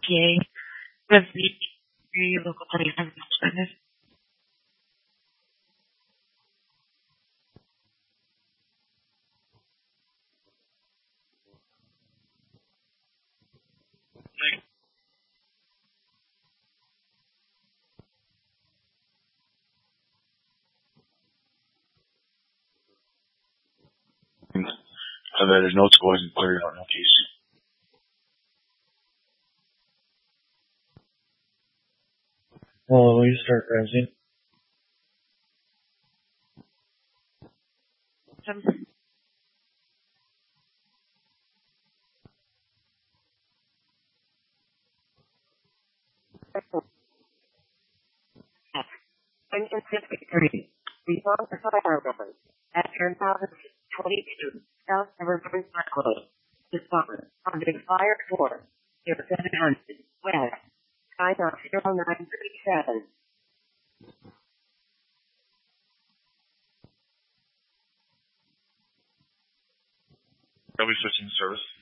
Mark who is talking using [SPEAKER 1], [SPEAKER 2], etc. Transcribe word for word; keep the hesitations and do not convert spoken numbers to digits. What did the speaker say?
[SPEAKER 1] A with the, the local police and business.
[SPEAKER 2] So that there's no scores and clear out no case.
[SPEAKER 3] Well, will you start browsing?
[SPEAKER 1] Some in fifty-three, we found a firearm at ten thousand twenty-two South Evergreen Parkway, discovered on the fire floor, near seven hundred West, five zero nine three seven.
[SPEAKER 2] Are we switching service?